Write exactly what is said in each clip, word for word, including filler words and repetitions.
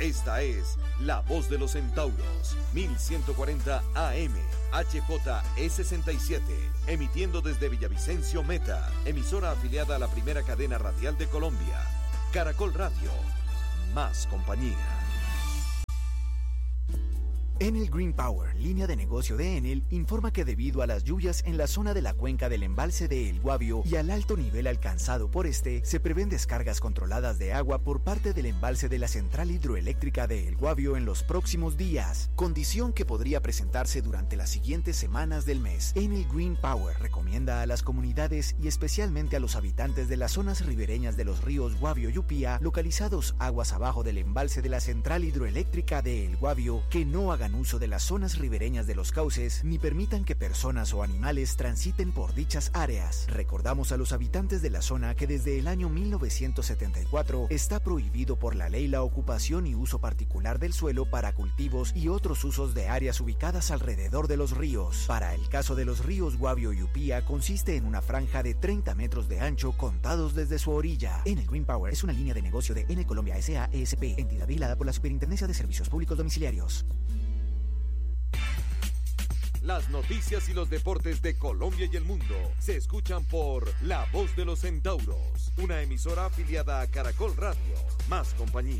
Esta es La Voz de los Centauros, mil ciento cuarenta A M, H J E sesenta y siete, emitiendo desde Villavicencio Meta, emisora afiliada a la primera cadena radial de Colombia. Caracol Radio, más compañía. Enel Green Power, línea de negocio de Enel, informa que debido a las lluvias en la zona de la cuenca del embalse de El Guavio y al alto nivel alcanzado por este, se prevén descargas controladas de agua por parte del embalse de la central hidroeléctrica de El Guavio en los próximos días, condición que podría presentarse durante las siguientes semanas del mes. Enel Green Power recomienda a las comunidades y especialmente a los habitantes de las zonas ribereñas de los ríos Guavio y Upía, localizados aguas abajo del embalse de la central hidroeléctrica de El Guavio, que no hagan uso de las zonas ribereñas de los cauces ni permitan que personas o animales transiten por dichas áreas. Recordamos a los habitantes de la zona que desde el año mil novecientos setenta y cuatro está prohibido por la ley la ocupación y uso particular del suelo para cultivos y otros usos de áreas ubicadas alrededor de los ríos. Para el caso de los ríos Guavio y Upía, consiste en una franja de treinta metros de ancho contados desde su orilla. Enel Green Power es una línea de negocio de Enel Colombia S A E S P, entidad vigilada por la Superintendencia de Servicios Públicos Domiciliarios. Las noticias y los deportes de Colombia y el mundo se escuchan por La Voz de los Centauros, una emisora afiliada a Caracol Radio, más compañía.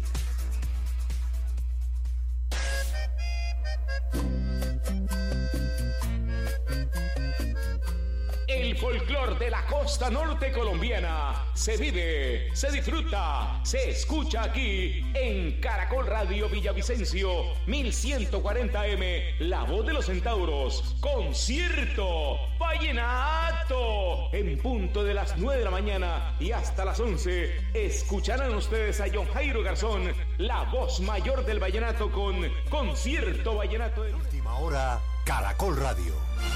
El folclor de la costa norte colombiana se vive, se disfruta, se escucha aquí en Caracol Radio Villavicencio, mil ciento cuarenta M, La Voz de los Centauros, concierto vallenato, en punto de las nueve de la mañana y hasta las once, escucharán ustedes a John Jairo Garzón, la voz mayor del vallenato con concierto vallenato. De... Última hora, Caracol Radio.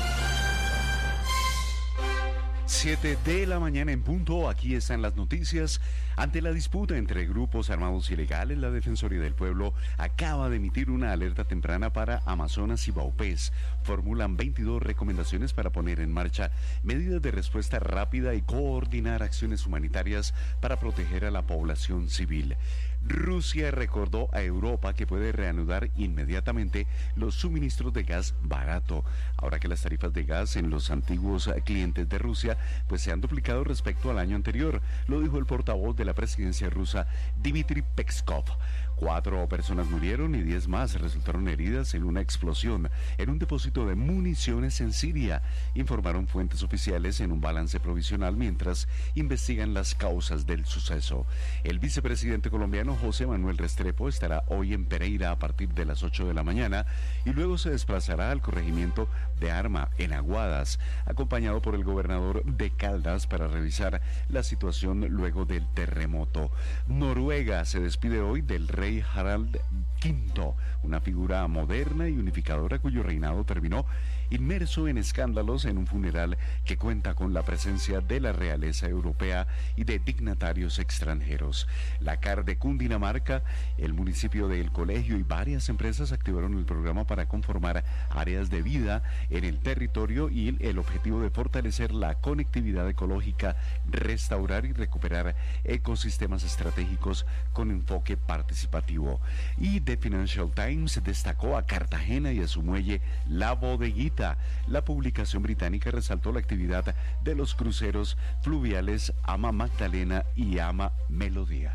siete de la mañana en punto, aquí están las noticias. Ante la disputa entre grupos armados ilegales, la Defensoría del Pueblo acaba de emitir una alerta temprana para Amazonas y Baupés. Formulan veintidós recomendaciones para poner en marcha medidas de respuesta rápida y coordinar acciones humanitarias para proteger a la población civil. Rusia recordó a Europa que puede reanudar inmediatamente los suministros de gas barato, ahora que las tarifas de gas en los antiguos clientes de Rusia pues se han duplicado respecto al año anterior, lo dijo el portavoz de la presidencia rusa, Dmitry Peskov. Cuatro personas murieron y diez más resultaron heridas en una explosión en un depósito de municiones en Siria, informaron fuentes oficiales en un balance provisional mientras investigan las causas del suceso. El vicepresidente colombiano José Manuel Restrepo estará hoy en Pereira a partir de las ocho de la mañana y luego se desplazará al corregimiento de Arma en Aguadas, acompañado por el gobernador de Caldas para revisar la situación luego del terremoto. Noruega se despide hoy del rey Harald quinto, una figura moderna y unificadora cuyo reinado terminó inmerso en escándalos en un funeral que cuenta con la presencia de la realeza europea y de dignatarios extranjeros. La C A R de Cundinamarca, el municipio de El Colegio y varias empresas activaron el programa para conformar áreas de vida en el territorio y el objetivo de fortalecer la conectividad ecológica, restaurar y recuperar ecosistemas estratégicos con enfoque participativo. Y The Financial Times destacó a Cartagena y a su muelle La Bodeguita. La publicación británica resaltó la actividad de los cruceros fluviales Ama Magdalena y Ama Melodía.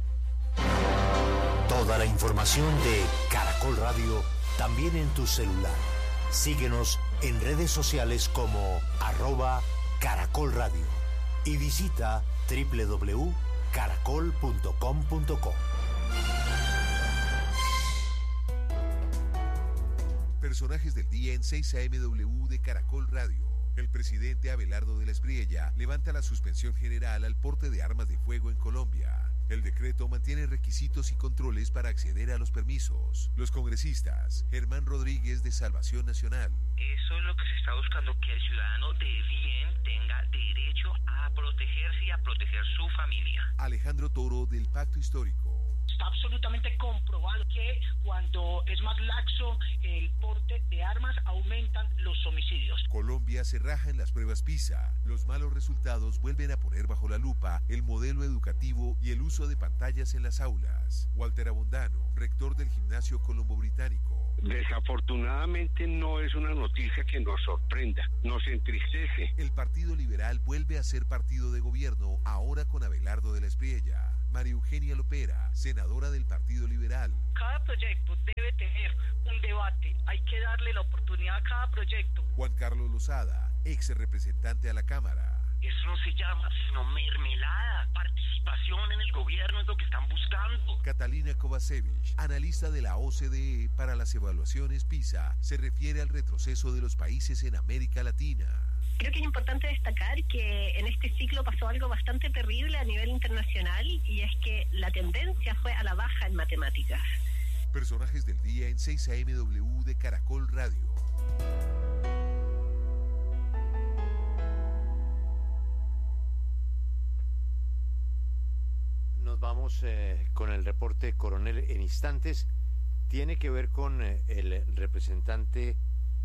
Toda la información de Caracol Radio también en tu celular. Síguenos en redes sociales como arroba Caracol Radio y visita doble u doble u doble u punto caracol punto com punto co. Personajes del día en seis A M W de Caracol Radio. El presidente Abelardo de la Espriella levanta la suspensión general al porte de armas de fuego en Colombia. El decreto mantiene requisitos y controles para acceder a los permisos. Los congresistas, Germán Rodríguez de Salvación Nacional. Eso es lo que se está buscando, que el ciudadano de bien tenga derecho a protegerse y a proteger su familia. Alejandro Toro del Pacto Histórico. Está absolutamente comprobado que cuando es más laxo el porte de armas aumentan los homicidios. Colombia se raja en las pruebas PISA. Los malos resultados vuelven a poner bajo la lupa el modelo educativo y el uso uso de pantallas en las aulas. Walter Abondano, rector del Gimnasio Colombo Británico. Desafortunadamente no es una noticia que nos sorprenda, nos entristece. El Partido Liberal vuelve a ser partido de gobierno, ahora con Abelardo de la Espriella. María Eugenia Lopera, senadora del Partido Liberal. Cada proyecto debe tener un debate, hay que darle la oportunidad a cada proyecto. Juan Carlos Lozada, ex representante a la Cámara. Eso no se llama sino mermelada. Participación en el gobierno es lo que están buscando. Catalina Kovacevic, analista de la O C D E para las evaluaciones PISA, se refiere al retroceso de los países en América Latina. Creo que es importante destacar que en este ciclo pasó algo bastante terrible a nivel internacional, y es que la tendencia fue a la baja en matemáticas. Personajes del día en seis A M W de Caracol Radio. Nos vamos eh, con el reporte Coronel en instantes. Tiene que ver con eh, el representante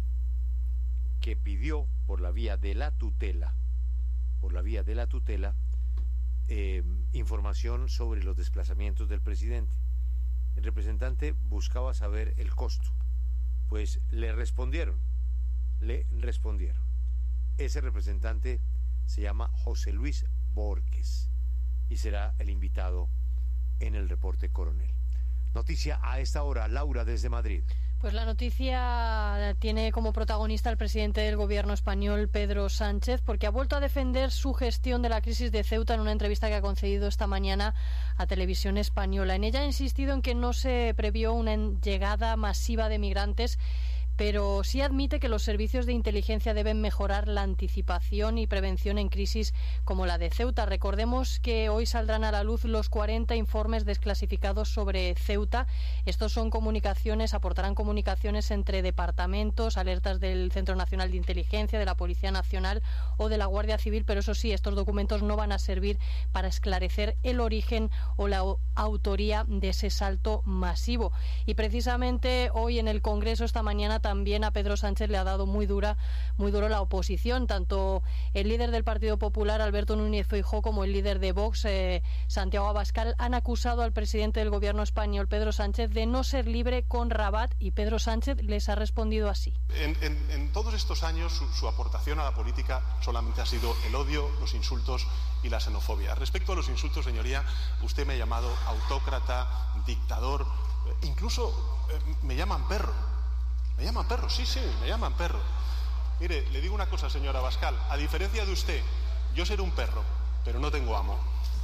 que pidió por la vía de la tutela, por la vía de la tutela, eh, información sobre los desplazamientos del presidente. El representante buscaba saber el costo, pues le respondieron, le respondieron. Ese representante se llama José Luis Borges y será el invitado en el reporte Coronel. Noticia a esta hora, Laura, desde Madrid. Pues la noticia tiene como protagonista al presidente del gobierno español, Pedro Sánchez, porque ha vuelto a defender su gestión de la crisis de Ceuta en una entrevista que ha concedido esta mañana a Televisión Española. En ella ha insistido en que no se previó una llegada masiva de migrantes, pero sí admite que los servicios de inteligencia deben mejorar la anticipación y prevención en crisis como la de Ceuta. Recordemos que hoy saldrán a la luz los cuarenta informes desclasificados sobre Ceuta. Estos son comunicaciones, aportarán comunicaciones entre departamentos, alertas del Centro Nacional de Inteligencia, de la Policía Nacional o de la Guardia Civil, pero eso sí, estos documentos no van a servir para esclarecer el origen o la autoría de ese salto masivo. Y precisamente hoy en el Congreso, esta mañana, también a Pedro Sánchez le ha dado muy dura, muy duro la oposición. Tanto el líder del Partido Popular, Alberto Núñez Feijóo, como el líder de Vox, eh, Santiago Abascal, han acusado al presidente del gobierno español, Pedro Sánchez, de no ser libre con Rabat, y Pedro Sánchez les ha respondido así. En, en, en todos estos años su, su aportación a la política solamente ha sido el odio, los insultos y la xenofobia. Respecto a los insultos, señoría, usted me ha llamado autócrata, dictador, incluso eh, me llaman perro. Me llaman perro, sí, sí, me llaman perro. Mire, le digo una cosa, señora Abascal, a diferencia de usted, yo seré un perro, pero no tengo amo.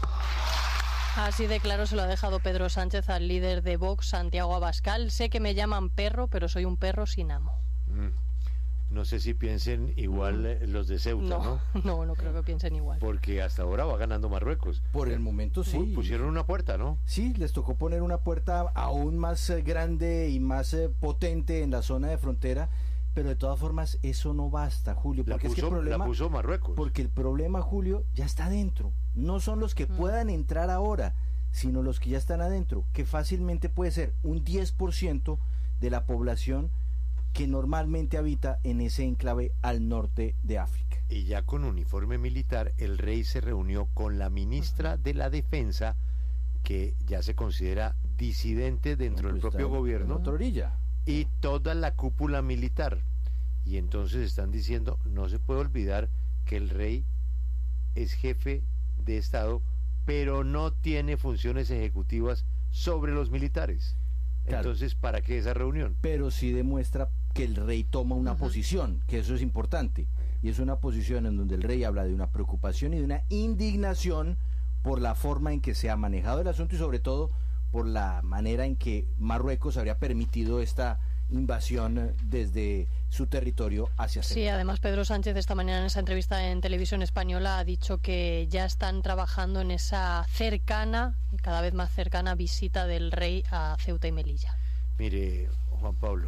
Así de claro se lo ha dejado Pedro Sánchez al líder de Vox, Santiago Abascal. Sé que me llaman perro, pero soy un perro sin amo. Mm. No sé si piensen igual eh, los de Ceuta, ¿no? No, no, no creo que piensen igual. Porque hasta ahora va ganando Marruecos. Por el momento sí. Pusieron una puerta, ¿no? Sí, les tocó poner una puerta aún más grande y más eh, potente en la zona de frontera, pero de todas formas eso no basta, Julio. Porque la, puso, es que el problema, la puso Marruecos. Porque el problema, Julio, ya está adentro. No son los que mm. puedan entrar ahora, sino los que ya están adentro, que fácilmente puede ser un diez por ciento de la población que normalmente habita en ese enclave al norte de África. Y ya con uniforme militar, el rey se reunió con la ministra de la Defensa, que ya se considera disidente dentro del propio gobierno, y toda la cúpula militar. Y entonces están diciendo, no se puede olvidar que el rey es jefe de Estado, pero no tiene funciones ejecutivas sobre los militares. Claro. Entonces, ¿para qué esa reunión? Pero sí demuestra que el rey toma una uh-huh. posición, que eso es importante, y es una posición en donde el rey habla de una preocupación y de una indignación por la forma en que se ha manejado el asunto y sobre todo por la manera en que Marruecos habría permitido esta invasión desde su territorio hacia Ceuta. Sí, además Pedro Sánchez esta mañana en esa entrevista en Televisión Española ha dicho que ya están trabajando en esa cercana, cada vez más cercana visita del rey a Ceuta y Melilla. Mire, Juan Pablo,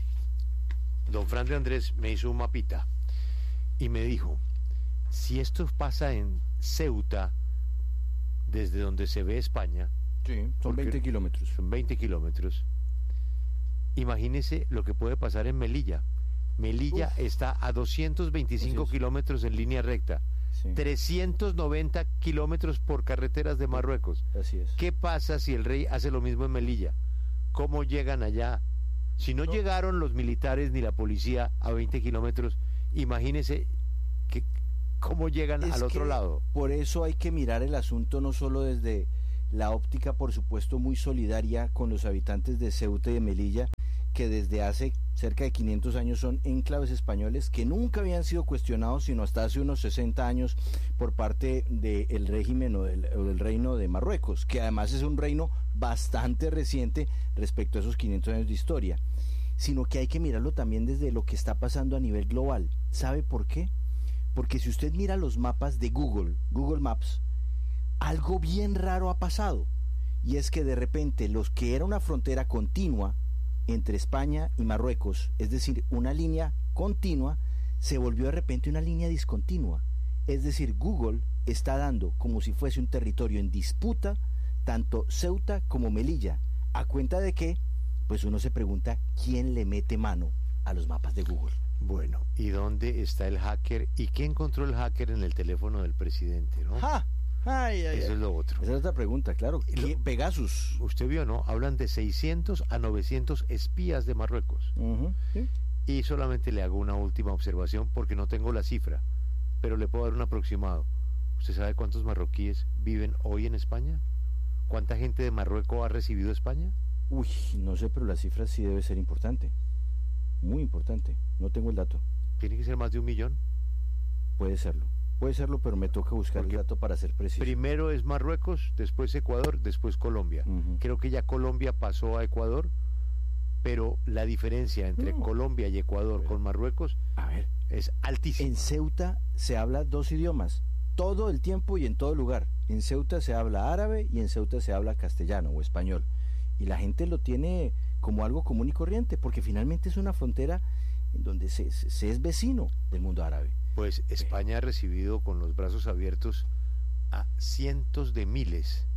don Fran de Andrés me hizo un mapita y me dijo, si esto pasa en Ceuta, desde donde se ve España, sí, son veinte kilómetros. Son veinte kilómetros. Imagínese lo que puede pasar en Melilla. Melilla Uf. está a doscientos veinticinco kilómetros en línea recta. sí. trescientos noventa kilómetros por carreteras de Marruecos. Así es. ¿Qué pasa si el rey hace lo mismo en Melilla? ¿Cómo llegan allá? Si no, no. llegaron los militares ni la policía a veinte kilómetros, imagínese que, cómo llegan es al otro lado. Por eso hay que mirar el asunto no solo desde la óptica, por supuesto, muy solidaria con los habitantes de Ceuta y de Melilla, que desde hace cerca de quinientos años son enclaves españoles que nunca habían sido cuestionados sino hasta hace unos sesenta años por parte del régimen o del, o del reino de Marruecos, que además es un reino bastante reciente respecto a esos quinientos años de historia, sino que hay que mirarlo también desde lo que está pasando a nivel global. ¿Sabe por qué? Porque si usted mira los mapas de Google, Google Maps, algo bien raro ha pasado, y es que de repente los que era una frontera continua entre España y Marruecos, es decir, una línea continua, se volvió de repente una línea discontinua. Es decir, Google está dando como si fuese un territorio en disputa tanto Ceuta como Melilla, a cuenta de que, pues uno se pregunta, ¿quién le mete mano a los mapas de Google? Bueno, ¿y dónde está el hacker? ¿Y qué encontró el hacker en el teléfono del presidente, no? ¡Ja! Ay, ay, Eso ay. es lo otro. Esa es otra pregunta, claro. Lo, Pegasus. Usted vio, ¿no? Hablan de seiscientos a novecientos espías de Marruecos. Uh-huh, ¿sí? Y solamente le hago una última observación porque no tengo la cifra, pero le puedo dar un aproximado. ¿Usted sabe cuántos marroquíes viven hoy en España? ¿Cuánta gente de Marruecos ha recibido España? Uy, no sé, pero la cifra sí debe ser importante. Muy importante. No tengo el dato. ¿Tiene que ser más de un millón? Puede serlo. Puede serlo, pero me toca buscar Porque el dato para ser preciso. Primero es Marruecos, después Ecuador, después Colombia. Uh-huh. Creo que ya Colombia pasó a Ecuador, pero la diferencia entre no. Colombia y Ecuador con Marruecos a ver, es altísima. En Ceuta se habla dos idiomas, todo el tiempo y en todo lugar. En Ceuta se habla árabe y en Ceuta se habla castellano o español. Y la gente lo tiene como algo común y corriente, porque finalmente es una frontera en donde se, se, se es vecino del mundo árabe. Pues España ha recibido con los brazos abiertos a cientos de miles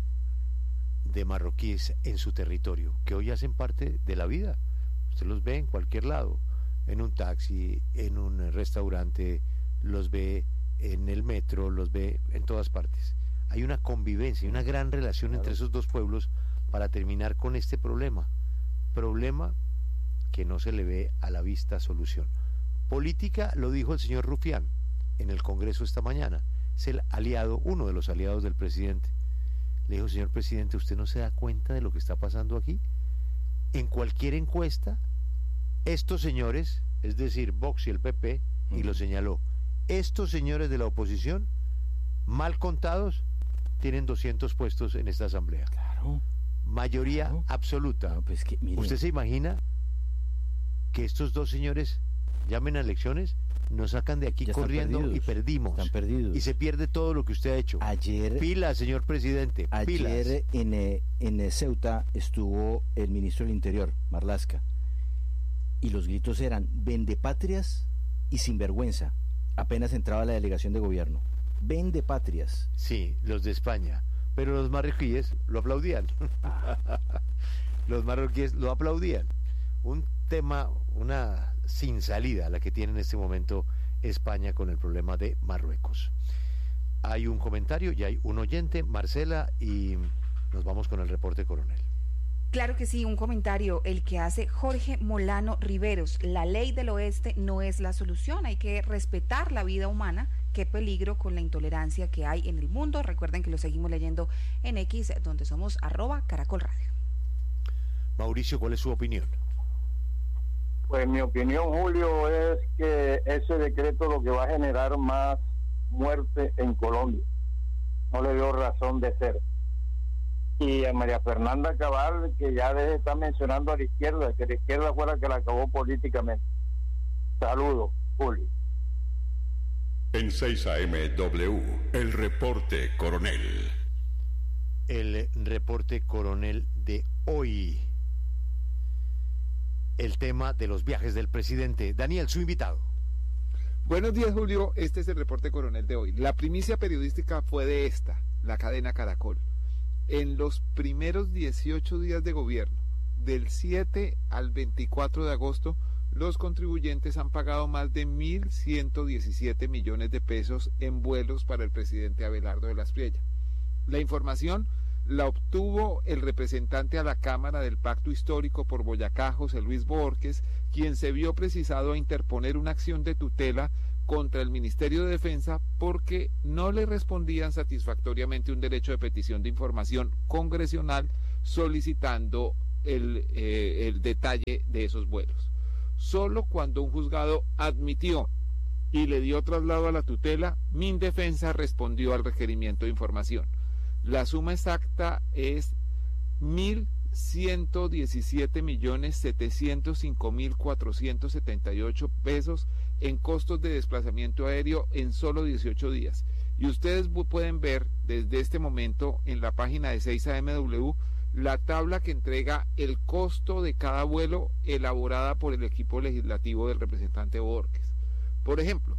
de marroquíes en su territorio, que hoy hacen parte de la vida. Usted los ve en cualquier lado, en un taxi, en un restaurante, los ve en el metro, los ve en todas partes. Hay una convivencia, una gran relación claro. entre esos dos pueblos para terminar con este problema. Problema que no se le ve a la vista solución. Política, lo dijo el señor Rufián en el Congreso esta mañana, es el aliado, uno de los aliados del presidente. Le dijo, señor presidente, ¿usted no se da cuenta de lo que está pasando aquí? En cualquier encuesta, estos señores, es decir, Vox y el P P, y lo señaló, estos señores de la oposición, mal contados, tienen doscientos puestos en esta asamblea. Claro. Mayoría claro. absoluta. No, pues que, mire, ¿usted se imagina que estos dos señores llamen a elecciones, nos sacan de aquí corriendo perdidos, y perdimos. Están perdidos. Y se pierde todo lo que usted ha hecho. Ayer, pilas, señor presidente. Ayer pilas. en, en Ceuta estuvo el ministro del Interior, Marlaska, y los gritos eran vendepatrias y sinvergüenza. Apenas entraba la delegación de gobierno. Vendepatrias. Sí, los de España. Pero los marroquíes lo aplaudían. Los marroquíes lo aplaudían. Un tema, una sin salida la que tiene en este momento España con el problema de Marruecos. Hay un comentario y hay un oyente, Marcela, y nos vamos con el reporte coronel. Claro que sí, un comentario, el que hace Jorge Molano Riveros. La ley del oeste no es la solución, hay que respetar la vida humana. Qué peligro con la intolerancia que hay en el mundo. Recuerden que lo seguimos leyendo en X, donde somos arroba Caracol Radio. Mauricio, ¿cuál es su opinión? Pues mi opinión, Julio, es que ese decreto lo que va a generar más muerte en Colombia. No le veo razón de ser. Y a María Fernanda Cabal, que ya debe estar mencionando a la izquierda, que la izquierda fue la que la acabó políticamente. Saludos, Julio. En seis A M W, el reporte coronel. El reporte coronel de hoy. El tema de los viajes del presidente. Daniel, su invitado. Buenos días, Julio. Este es el reporte coronel de hoy. La primicia periodística fue de esta, la cadena Caracol. En los primeros dieciocho días de gobierno, del siete al veinticuatro de agosto, los contribuyentes han pagado más de mil ciento diecisiete millones de pesos en vuelos para el presidente Abelardo de la Espriella. La información la obtuvo el representante a la Cámara del Pacto Histórico por Boyacá, José Luis Borges, quien se vio precisado a interponer una acción de tutela contra el Ministerio de Defensa porque no le respondían satisfactoriamente un derecho de petición de información congresional solicitando el, eh, el detalle de esos vuelos. Solo cuando un juzgado admitió y le dio traslado a la tutela, Mindefensa respondió al requerimiento de información. La suma exacta es mil ciento diecisiete millones setecientos cinco mil cuatrocientos setenta y ocho pesos en costos de desplazamiento aéreo en solo dieciocho días. Y ustedes pueden ver desde este momento en la página de seis A M W la tabla que entrega el costo de cada vuelo elaborada por el equipo legislativo del representante Borges. Por ejemplo,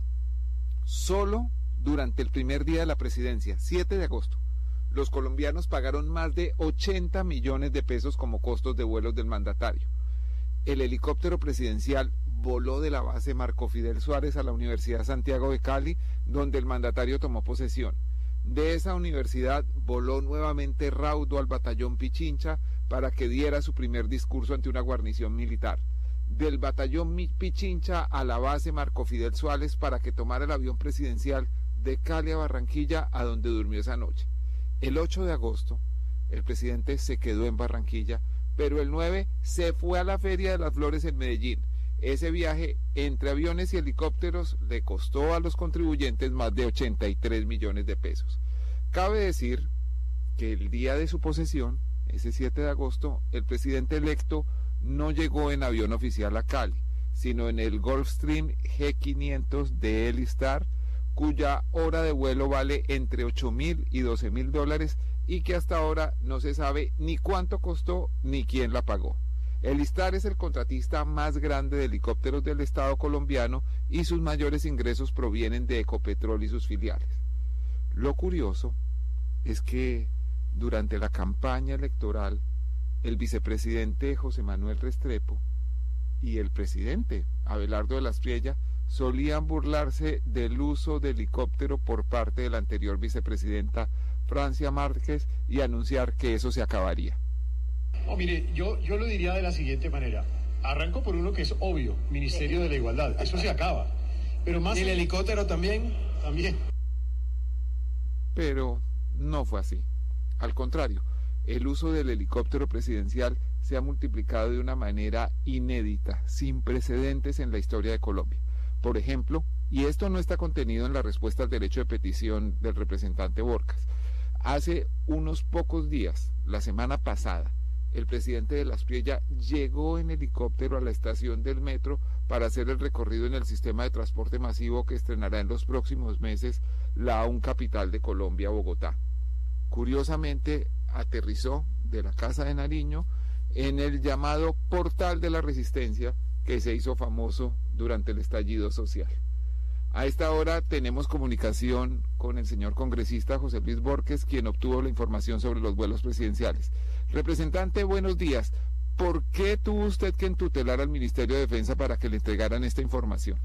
solo durante el primer día de la presidencia, siete de agosto, los colombianos pagaron más de ochenta millones de pesos como costos de vuelos del mandatario. El helicóptero presidencial voló de la base Marco Fidel Suárez a la Universidad Santiago de Cali, donde el mandatario tomó posesión. De esa universidad voló nuevamente raudo al batallón Pichincha para que diera su primer discurso ante una guarnición militar. Del batallón Pichincha a la base Marco Fidel Suárez para que tomara el avión presidencial de Cali a Barranquilla, a donde durmió esa noche. El ocho de agosto, el presidente se quedó en Barranquilla, pero el nueve se fue a la Feria de las Flores en Medellín. Ese viaje entre aviones y helicópteros le costó a los contribuyentes más de ochenta y tres millones de pesos. Cabe decir que el día de su posesión, ese siete de agosto, el presidente electo no llegó en avión oficial a Cali, sino en el Gulfstream G quinientos de Elistar, cuya hora de vuelo vale entre ocho mil y doce mil dólares y que hasta ahora no se sabe ni cuánto costó ni quién la pagó. Elistar es el contratista más grande de helicópteros del Estado colombiano y sus mayores ingresos provienen de Ecopetrol y sus filiales. Lo curioso es que durante la campaña electoral el vicepresidente José Manuel Restrepo y el presidente Abelardo de la Espriella solían burlarse del uso de helicóptero por parte de la anterior vicepresidenta Francia Márquez y anunciar que eso se acabaría. No, mire, yo, yo lo diría de la siguiente manera. Arranco por uno que es obvio, Ministerio de la Igualdad. Eso se acaba. Pero más... ¿Y el helicóptero también? También. Pero no fue así. Al contrario, el uso del helicóptero presidencial se ha multiplicado de una manera inédita, sin precedentes en la historia de Colombia. Por ejemplo, y esto no está contenido en la respuesta al derecho de petición del representante Borges, hace unos pocos días, la semana pasada, el presidente de la Espriella llegó en helicóptero a la estación del metro para hacer el recorrido en el sistema de transporte masivo que estrenará en los próximos meses la A U N Capital de Colombia, Bogotá. Curiosamente, aterrizó de la Casa de Nariño en el llamado Portal de la Resistencia, que se hizo famoso durante el estallido social. A esta hora tenemos comunicación con el señor congresista José Luis Borges, quien obtuvo la información sobre los vuelos presidenciales. Representante, buenos días. ¿Por qué tuvo usted que entutelar al Ministerio de Defensa para que le entregaran esta información?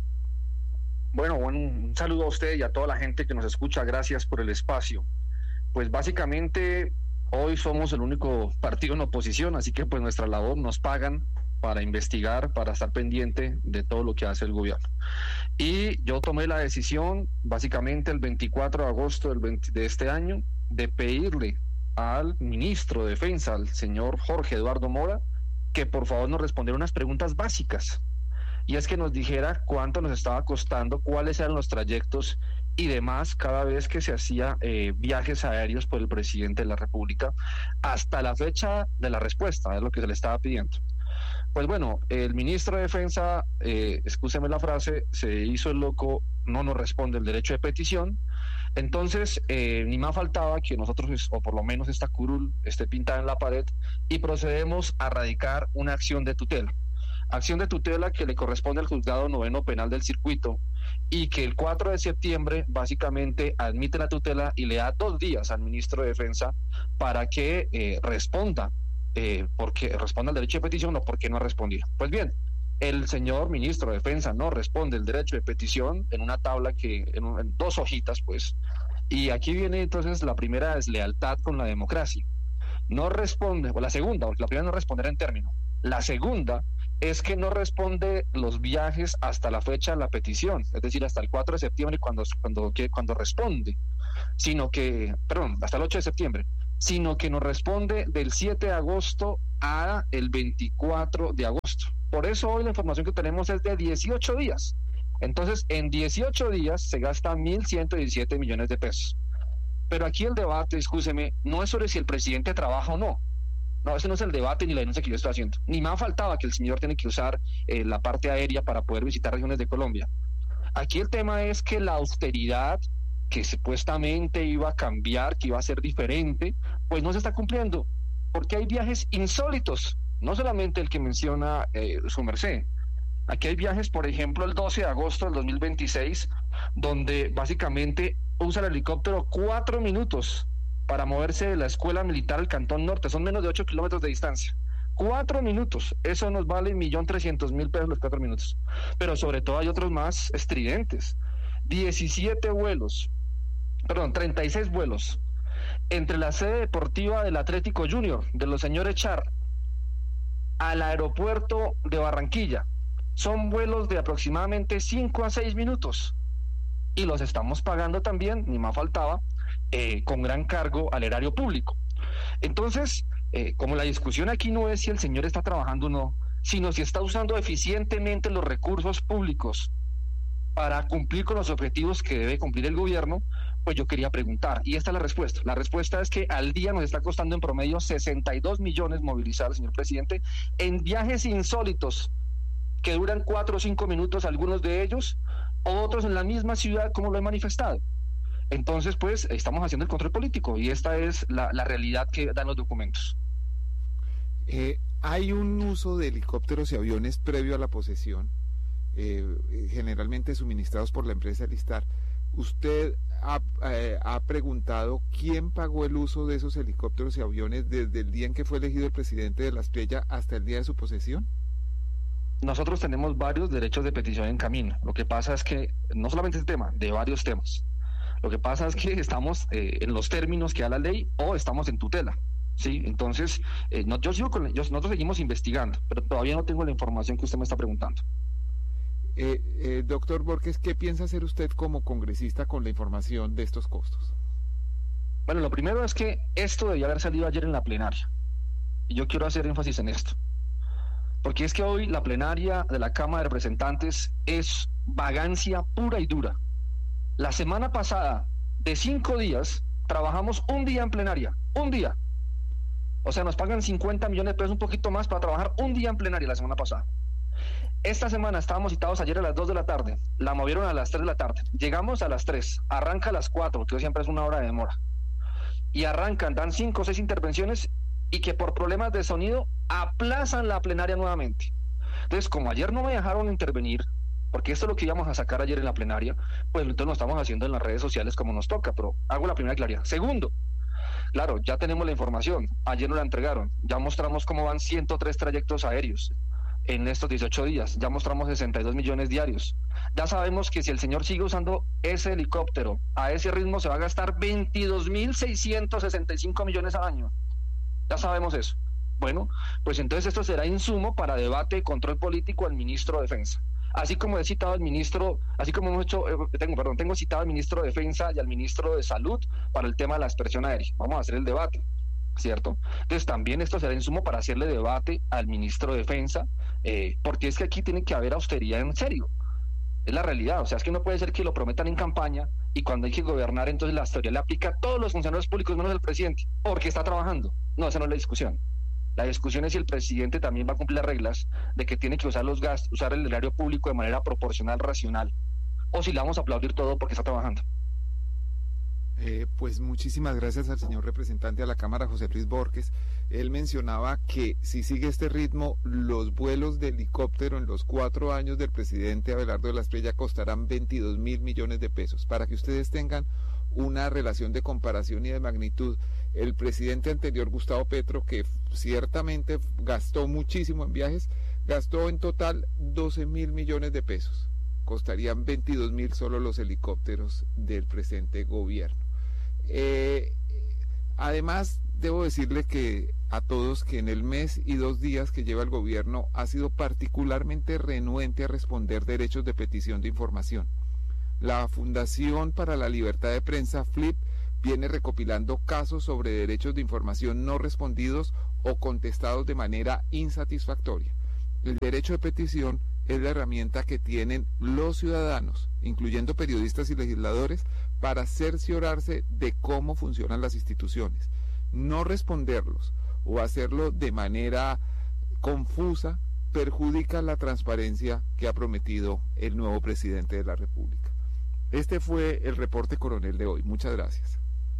Bueno, bueno, un saludo a usted y a toda la gente que nos escucha. Gracias por el espacio. Pues básicamente hoy somos el único partido en oposición, así que pues nuestra labor nos pagan para investigar, para estar pendiente de todo lo que hace el gobierno. Y yo tomé la decisión, básicamente el veinticuatro de agosto del veinte de este año, de pedirle al ministro de Defensa, al señor Jorge Eduardo Mora, que por favor nos respondiera unas preguntas básicas. Y es que nos dijera cuánto nos estaba costando, cuáles eran los trayectos y demás cada vez que se hacía eh, viajes aéreos por el presidente de la República, hasta la fecha de la respuesta, es lo que se le estaba pidiendo. Pues bueno, el ministro de Defensa, eh, excúseme la frase, se hizo el loco, no nos responde el derecho de petición. Entonces, eh, ni más faltaba que nosotros, o por lo menos esta curul, esté pintada en la pared y procedemos a radicar una acción de tutela. Acción de tutela que le corresponde al Juzgado Noveno Penal del Circuito y que el cuatro de septiembre básicamente admite la tutela y le da dos días al ministro de Defensa para que eh, responda. Eh, porque responda al derecho de petición o porque no ha respondido. Pues bien, El señor ministro de Defensa no responde el derecho de petición en una tabla que, en, un, en dos hojitas, pues. Y aquí viene entonces la primera deslealtad con la democracia. No responde, o la segunda, porque la primera no responder en término. La segunda es que no responde los viajes hasta la fecha de la petición, es decir, hasta el cuatro de septiembre cuando, cuando, cuando responde, sino que, perdón, hasta el ocho de septiembre, sino que nos responde del siete de agosto a el veinticuatro de agosto. Por eso hoy la información que tenemos es de dieciocho días. Entonces, en dieciocho días se gasta mil ciento diecisiete millones de pesos. Pero aquí el debate, escúcheme, no es sobre si el presidente trabaja o no. No, ese no es el debate ni la denuncia que yo estoy haciendo. Ni me faltaba que el señor tiene que usar eh, la parte aérea para poder visitar regiones de Colombia. Aquí el tema es que la austeridad que supuestamente iba a cambiar, que iba a ser diferente, pues no se está cumpliendo. Porque hay viajes insólitos, no solamente el que menciona eh, su merced. Aquí hay viajes, por ejemplo, el doce de agosto del dos mil veintiséis, donde básicamente usa el helicóptero cuatro minutos para moverse de la escuela militar al Cantón Norte. Son menos de ocho kilómetros de distancia. Cuatro minutos. Eso nos vale un millón trescientos mil pesos los cuatro minutos. Pero sobre todo hay otros más estridentes. diecisiete vuelos, perdón, treinta y seis vuelos entre la sede deportiva del Atlético Junior, de los señores Char, al aeropuerto de Barranquilla. Son vuelos de aproximadamente cinco a seis minutos. Y los estamos pagando también, ni más faltaba, eh, con gran cargo al erario público. Entonces, eh, como la discusión aquí no es si el señor está trabajando o no, sino si está usando eficientemente los recursos públicos para cumplir con los objetivos que debe cumplir el gobierno, pues yo quería preguntar, y esta es la respuesta. La respuesta es que al día nos está costando en promedio sesenta y dos millones movilizar, señor presidente, en viajes insólitos que duran cuatro o cinco minutos, algunos de ellos, otros en la misma ciudad, como lo he manifestado. Entonces, pues, estamos haciendo el control político, y esta es la, la realidad que dan los documentos. Eh, hay un uso de helicópteros y aviones previo a la posesión, eh, generalmente suministrados por la empresa Listar. ¿Usted ha, eh, ha preguntado quién pagó el uso de esos helicópteros y aviones desde el día en que fue elegido el presidente de La Espriella hasta el día de su posesión? Nosotros tenemos varios derechos de petición en camino. Lo que pasa es que, no solamente este tema, de varios temas. Lo que pasa es que estamos eh, en los términos que da la ley o estamos en tutela. ¿Sí? Entonces, eh, no, yo sigo con, yo, nosotros seguimos investigando, pero todavía no tengo la información que usted me está preguntando. Eh, eh, doctor Borges, ¿qué piensa hacer usted como congresista con la información de estos costos? Bueno, lo primero es que esto debía haber salido ayer en la plenaria. Y yo quiero hacer énfasis en esto. Porque es que hoy la plenaria de la Cámara de Representantes es vagancia pura y dura. La semana pasada, de cinco días, trabajamos un día en plenaria, un día. O sea, nos pagan cincuenta millones de pesos, un poquito más, para trabajar un día en plenaria la semana pasada. Esta semana estábamos citados ayer a las dos de la tarde, la movieron a las tres de la tarde. Llegamos a las tres, arranca a las cuatro, que hoy siempre es una hora de demora. Y arrancan, dan cinco o seis intervenciones, y que por problemas de sonido aplazan la plenaria nuevamente. Entonces, como ayer no me dejaron intervenir, porque esto es lo que íbamos a sacar ayer en la plenaria, pues entonces lo estamos haciendo en las redes sociales como nos toca, pero hago la primera claridad. Segundo, claro, ya tenemos la información, ayer nos la entregaron, ya mostramos cómo van ciento tres trayectos aéreos en estos dieciocho días, ya mostramos sesenta y dos millones diarios, ya sabemos que si el señor sigue usando ese helicóptero a ese ritmo se va a gastar veintidós mil seiscientos sesenta y cinco millones al año, ya sabemos eso. Bueno, pues entonces esto será insumo para debate y control político al ministro de Defensa. Así como he citado al ministro, así como hemos hecho, eh, tengo, perdón, tengo citado al ministro de Defensa y al ministro de Salud para el tema de la aspersión aérea. Vamos a hacer el debate, ¿cierto? Entonces también esto será insumo para hacerle debate al ministro de Defensa, eh, porque es que aquí tiene que haber austeridad en serio. Es la realidad, o sea, es que no puede ser que lo prometan en campaña y cuando hay que gobernar, entonces la austeridad le aplica a todos los funcionarios públicos menos al presidente, porque está trabajando. No, esa no es la discusión. La discusión es si el presidente también va a cumplir las reglas de que tiene que usar los gastos, usar el erario público de manera proporcional, racional, o si le vamos a aplaudir todo porque está trabajando. Eh, pues muchísimas gracias al señor representante a la Cámara, José Luis Borges. Él mencionaba que si sigue este ritmo, los vuelos de helicóptero en los cuatro años del presidente Abelardo de la Espriella costarán veintidós mil millones de pesos. Para que ustedes tengan una relación de comparación y de magnitud, el presidente anterior, Gustavo Petro, que ciertamente gastó muchísimo en viajes, Gastó en total doce mil millones de pesos. Costarían veintidós mil solo los helicópteros del presente gobierno. Eh, además, debo decirle que a todos que en el mes y dos días que lleva el gobierno ha sido particularmente renuente a responder derechos de petición de información. La Fundación para la Libertad de Prensa, FLIP, viene recopilando casos sobre derechos de información no respondidos o contestados de manera insatisfactoria. El derecho de petición es la herramienta que tienen los ciudadanos, incluyendo periodistas y legisladores, para cerciorarse de cómo funcionan las instituciones. No responderlos o hacerlo de manera confusa perjudica la transparencia que ha prometido el nuevo presidente de la República. Este fue el reporte coronel de hoy. Muchas gracias.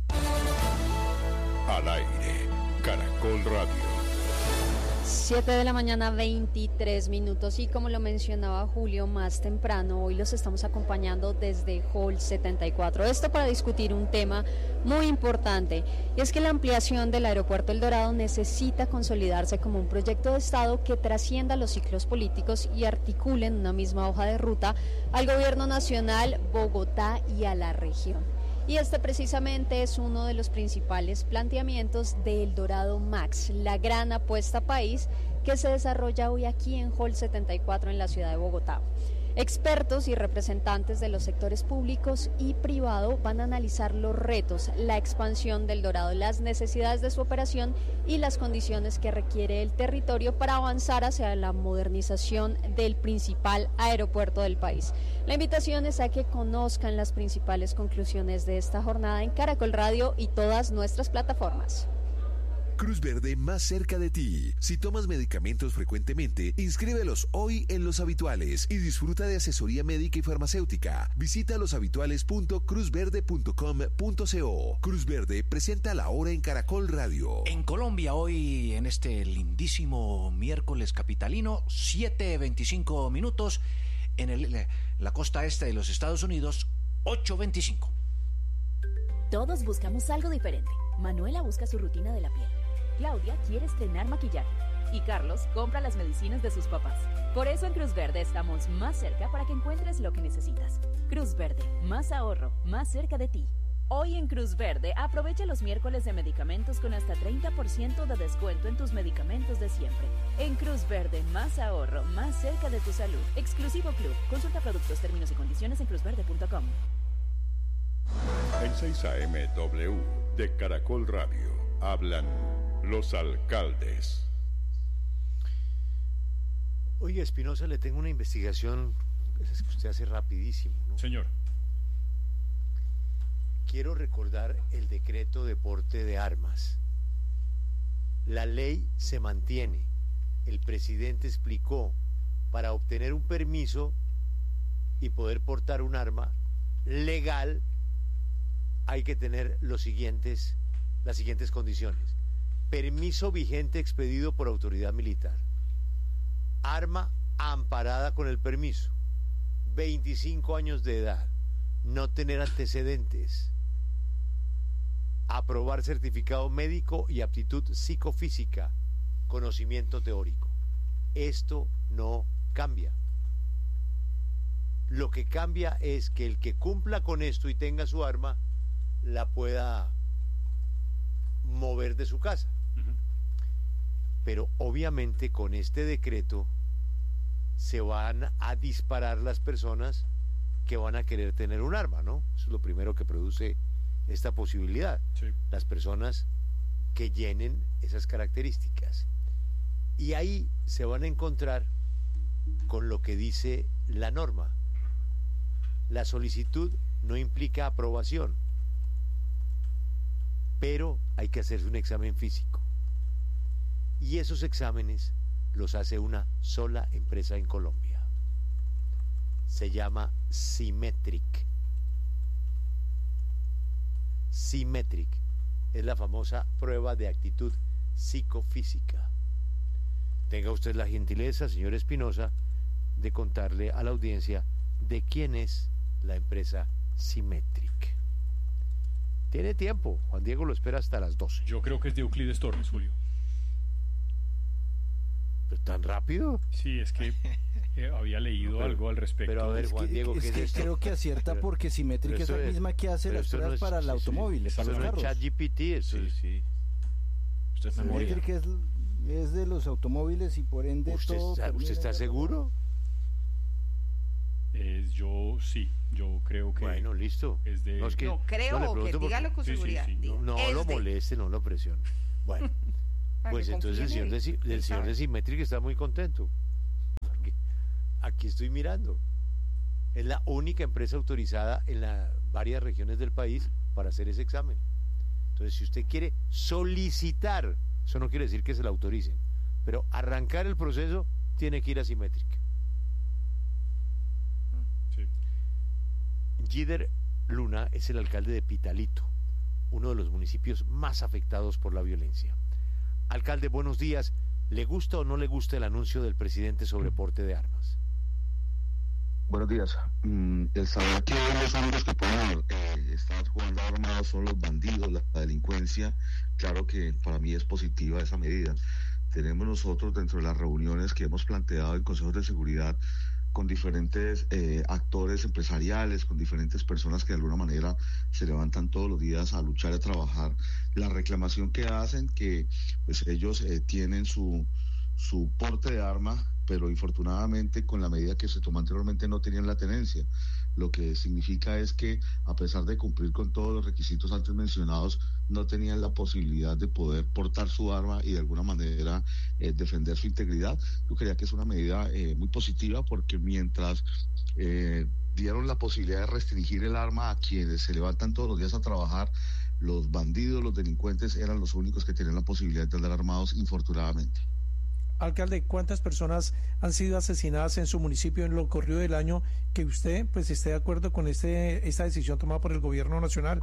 Al aire, Caracol Radio. siete de la mañana, veintitrés minutos, y como lo mencionaba Julio más temprano, hoy los estamos acompañando desde Hall setenta y cuatro. Esto para discutir un tema muy importante, y es que la ampliación del aeropuerto El Dorado necesita consolidarse como un proyecto de Estado que trascienda los ciclos políticos y articule en una misma hoja de ruta al gobierno nacional, Bogotá y a la región. Y este precisamente es uno de los principales planteamientos de El Dorado Max, la gran apuesta país que se desarrolla hoy aquí en Hall setenta y cuatro en la ciudad de Bogotá. Expertos y representantes de los sectores públicos y privado van a analizar los retos, la expansión del Dorado, las necesidades de su operación y las condiciones que requiere el territorio para avanzar hacia la modernización del principal aeropuerto del país. La invitación es a que conozcan las principales conclusiones de esta jornada en Caracol Radio y todas nuestras plataformas. Cruz Verde más cerca de ti. Si tomas medicamentos frecuentemente, inscríbelos hoy en Los Habituales y disfruta de asesoría médica y farmacéutica. Visita loshabituales punto cruz verde punto com punto co. Cruz Verde presenta la hora en Caracol Radio. En Colombia hoy, en este lindísimo miércoles capitalino, siete veinticinco minutos. En el, la costa este de los Estados Unidos, ocho veinticinco. Todos buscamos algo diferente. Manuela busca su rutina de la piel. Claudia quiere estrenar maquillaje y Carlos compra las medicinas de sus papás. Por eso en Cruz Verde estamos más cerca para que encuentres lo que necesitas. Cruz Verde, más ahorro, más cerca de ti. Hoy en Cruz Verde aprovecha los miércoles de medicamentos con hasta treinta por ciento de descuento en tus medicamentos de siempre. En Cruz Verde, más ahorro, más cerca de tu salud. Exclusivo Club. Consulta productos, términos y condiciones en cruz verde punto com. En seis A M W de Caracol Radio hablan los alcaldes. Oye, Espinosa, le tengo una investigación que usted hace rapidísimo, ¿no? Señor. Quiero recordar el decreto de porte de armas. La ley se mantiene. El presidente explicó, para obtener un permiso y poder portar un arma legal, hay que tener los siguientes, las siguientes condiciones. Permiso vigente expedido por autoridad militar. Arma amparada con el permiso. veinticinco años de edad. No tener antecedentes. Aprobar certificado médico y aptitud psicofísica. Conocimiento teórico. Esto no cambia. Lo que cambia es que el que cumpla con esto y tenga su arma, la pueda mover de su casa. Uh-huh. Pero obviamente con este decreto se van a disparar las personas que van a querer tener un arma, ¿no? Eso es lo primero que produce esta posibilidad. Sí. Las personas que llenen esas características. Y ahí se van a encontrar con lo que dice la norma. La solicitud no implica aprobación, pero hay que hacerse un examen físico. Y esos exámenes los hace una sola empresa en Colombia. Se llama Symmetric. Symmetric es la famosa prueba de actitud psicofísica. Tenga usted la gentileza, señor Espinosa, de contarle a la audiencia de quién es la empresa Symmetric. Tiene tiempo, Juan Diego lo espera hasta las doce. Yo creo que es de Euclides Torres, Julio. Pero ¿tan rápido? Sí, es que eh, había leído pero, algo al respecto. Pero a ver, Juan es que, Diego, es ¿qué que es esto? creo que acierta Pero, porque Symmetric es la es, misma que hace las pruebas no es, para el automóvil, sí, para los no carros. es ChatGPT, eso sí, es... sí. Esto es memoria. Symmetric es, es de los automóviles y por ende ¿Usted todo... está, ¿usted está seguro? Eh, yo sí, yo creo que... Bueno, listo. Es de... No, es que, no creo no, o que dígalo con sí, seguridad. Sí, sí, no, no lo de... moleste, no lo presione. Bueno, pues entonces el señor, de, el señor de Symmetric está muy contento. Porque aquí estoy mirando. Es la única empresa autorizada en la, varias regiones del país para hacer ese examen. Entonces, si usted quiere solicitar, eso no quiere decir que se la autoricen, pero arrancar el proceso, tiene que ir a Symmetric. Sí. Gider Luna es el alcalde de Pitalito, uno de los municipios más afectados por la violencia. Alcalde, buenos días. ¿Le gusta o no le gusta el anuncio del presidente sobre porte de armas? Buenos días. Mm, el saber que los únicos que pueden eh, estar jugando armados son los bandidos, la, la delincuencia, claro que para mí es positiva esa medida. Tenemos nosotros dentro de las reuniones que hemos planteado en consejos de seguridad con diferentes eh, actores empresariales, con diferentes personas que de alguna manera se levantan todos los días a luchar y a trabajar. La reclamación que hacen, que pues ellos eh, tienen su, su porte de arma, pero infortunadamente con la medida que se tomó anteriormente no tenían la tenencia. Lo que significa es que a pesar de cumplir con todos los requisitos antes mencionados, no tenían la posibilidad de poder portar su arma y de alguna manera eh, defender su integridad. Yo creía que es una medida eh, muy positiva porque mientras eh, dieron la posibilidad de restringir el arma a quienes se levantan todos los días a trabajar, los bandidos, los delincuentes eran los únicos que tenían la posibilidad de andar armados, infortunadamente. Alcalde, ¿cuántas personas han sido asesinadas en su municipio en lo corrido del año que usted pues esté de acuerdo con este esta decisión tomada por el gobierno nacional?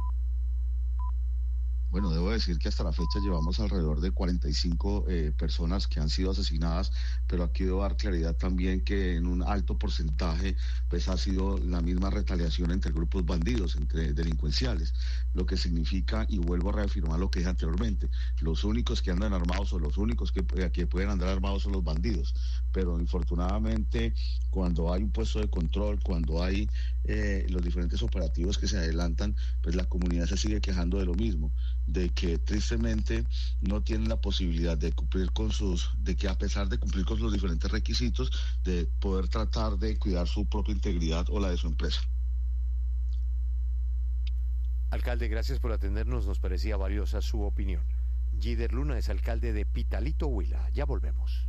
Bueno, debo decir que hasta la fecha llevamos alrededor de cuarenta y cinco eh, personas que han sido asesinadas, pero aquí debo dar claridad también que en un alto porcentaje pues ha sido la misma retaliación entre grupos bandidos, entre delincuenciales, lo que significa, y vuelvo a reafirmar lo que dije anteriormente, los únicos que andan armados o los únicos que, que pueden andar armados son los bandidos, pero infortunadamente cuando hay un puesto de control, cuando hay eh, los diferentes operativos que se adelantan, pues la comunidad se sigue quejando de lo mismo, de que tristemente no tienen la posibilidad de cumplir con sus, de que a pesar de cumplir con los diferentes requisitos, de poder tratar de cuidar su propia integridad o la de su empresa. Alcalde, gracias por atendernos, nos parecía valiosa su opinión. Gider Luna es alcalde de Pitalito, Huila. Ya volvemos.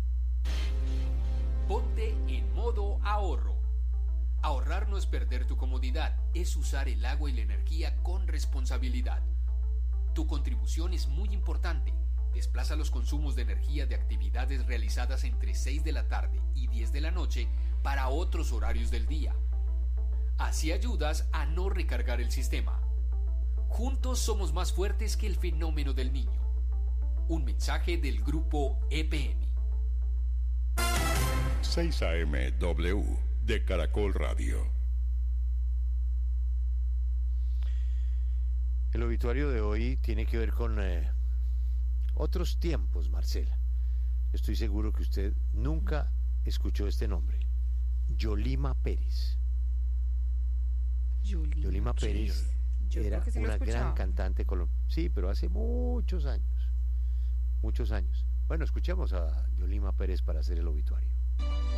Ponte en modo ahorro. Ahorrar no es perder tu comodidad, es usar el agua y la energía con responsabilidad. Tu contribución es muy importante. Desplaza los consumos de energía de actividades realizadas entre seis de la tarde y diez de la noche para otros horarios del día. Así ayudas a no recargar el sistema. Juntos somos más fuertes que el fenómeno del niño. Un mensaje del grupo E P M. seis A M W de Caracol Radio. El obituario de hoy tiene que ver con eh, otros tiempos, Marcela. Estoy seguro que usted nunca escuchó este nombre. Yolima Pérez. Yolima, Yolima Pérez Yo era sí una gran cantante colombiana. Sí, pero hace muchos años. Muchos años. Bueno, escuchemos a Yolima Pérez para hacer el obituario.